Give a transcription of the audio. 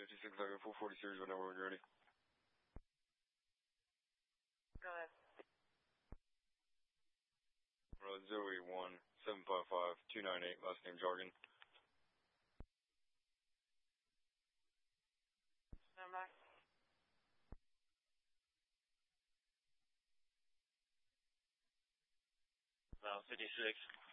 56 Echo 440 series whenever we're ready. Go ahead. Road 081 755 298, last name Jargon. Stand by. About 56.